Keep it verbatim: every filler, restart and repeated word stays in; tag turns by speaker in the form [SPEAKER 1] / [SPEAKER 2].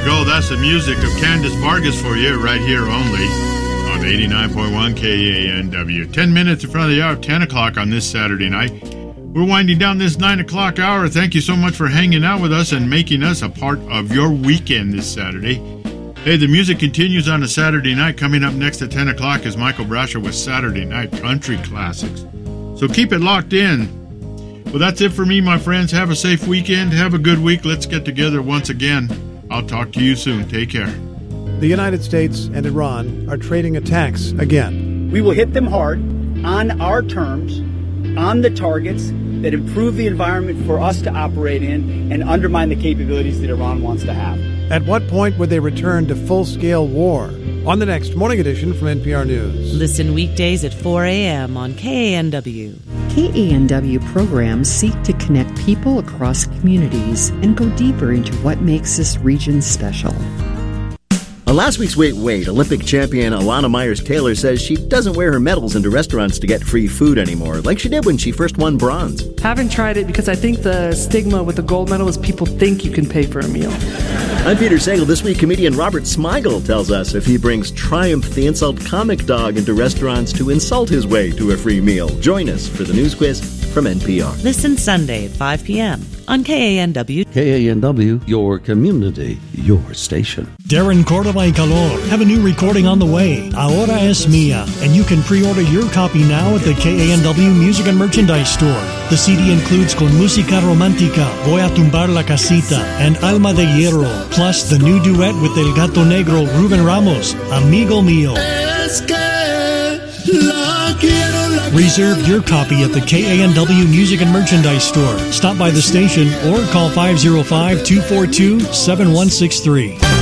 [SPEAKER 1] you go. That's the music of Candice Vargas for you right here only on eighty-nine point one K A N W. Ten minutes in front of the hour of ten o'clock on this Saturday night. We're winding down this nine o'clock hour. Thank you so much for hanging out with us and making us a part of your weekend this Saturday. Hey, the music continues on a Saturday night. Coming up next at ten o'clock is Michael Brasher with Saturday Night Country Classics. So keep it locked in. Well, that's it for me, my friends. Have a safe weekend. Have a good week. Let's get together once again. I'll talk to you soon. Take care.
[SPEAKER 2] The United States and Iran are trading attacks again.
[SPEAKER 3] We will hit them hard on our terms, on the targets that improve the environment for us to operate in and undermine the capabilities that Iran wants to have.
[SPEAKER 2] At what point would they return to full-scale war? On the next Morning Edition from N P R News.
[SPEAKER 4] Listen weekdays at four a.m. on K A N W.
[SPEAKER 5] K A N W programs seek to connect people across communities and go deeper into what makes this region special.
[SPEAKER 6] On last week's Wait Wait, Olympic champion Alana Myers-Taylor says she doesn't wear her medals into restaurants to get free food anymore, like she did when she first won bronze.
[SPEAKER 7] Haven't tried it because I think the stigma with the gold medal is people think you can pay for a meal.
[SPEAKER 6] I'm Peter Sagal. This week, comedian Robert Smigel tells us if he brings Triumph the Insult Comic Dog into restaurants to insult his way to a free meal. Join us for the news quiz from N P R.
[SPEAKER 4] Listen Sunday at five p.m. on K A N W.
[SPEAKER 8] K A N W, your community, your station.
[SPEAKER 9] Darren Cordova y Calor have a new recording on the way, Ahora es Mía, and you can pre-order your copy now at the K A N W Music and Merchandise Store. The C D includes Con Música Romántica, Voy a Tumbar la Casita, and Alma de Hierro, plus the new duet with El Gato Negro, Ruben Ramos, Amigo Mío. Es que la quiero, la Reserve your copy at the K A N W Music and Merchandise Store. Stop by the station or call five oh five, two four two, seven one six three.